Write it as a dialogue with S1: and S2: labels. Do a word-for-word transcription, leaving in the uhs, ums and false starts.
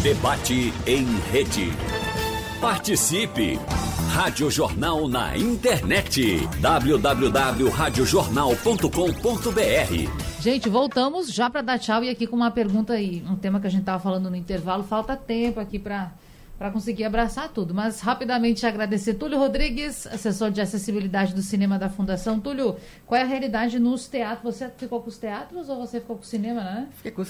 S1: Debate em rede. Participe! Rádio Jornal na internet. w w w ponto rádio jornal ponto com ponto b r.
S2: Gente, voltamos já para dar tchau e aqui com uma pergunta aí, um tema que a gente estava falando no intervalo. Falta tempo aqui para para conseguir abraçar tudo, mas rapidamente agradecer Túlio Rodrigues, assessor de acessibilidade do cinema da Fundação. Túlio, qual é a realidade nos teatros? Você ficou com os teatros ou você ficou com o cinema, né?
S3: Fiquei com